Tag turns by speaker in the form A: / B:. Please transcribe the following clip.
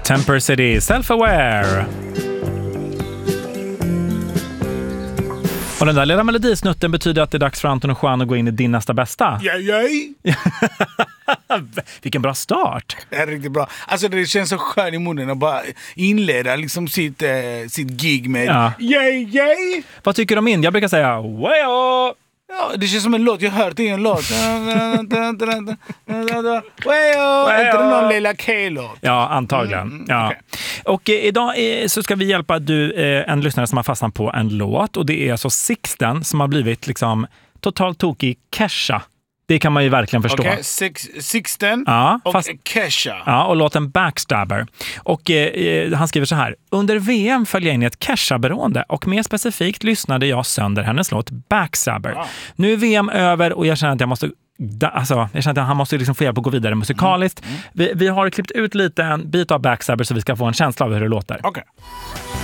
A: Temper City, Self-Aware. Och den där lilla melodisnutten betyder att det är dags för Anton och Juan att gå in i din nästa bästa.
B: Yay!
A: Vilken bra start.
B: Det är riktigt bra. Alltså det känns så skönt i munnen att bara inleda liksom sitt gig med yay!
A: Vad tycker du om min? Jag brukar säga wayo!
B: Ja, det känns som en låt. Jag har hört det i en låt. Wayo! Är inte det någon Lilla K-låt?
A: Ja, antagligen. Ja.
B: Okay.
A: Och idag så ska vi hjälpa en lyssnare som har fastnat på en låt. Och det är alltså Sixten som har blivit liksom totalt tokig Kesha. Det kan man ju verkligen förstå.
B: Okej, Sixten och Kesha.
A: Ja, och låten Backstabber. Och han skriver så här. Under VM föll jag in i ett Kesha-beroende och mer specifikt lyssnade jag sönder hennes låt Backstabber. Wow. Nu är VM över och jag känner att han måste liksom få hjälp att gå vidare musikaliskt. Vi har klippt ut lite en bit av Backstabber så vi ska få en känsla av hur det låter.
B: Okej.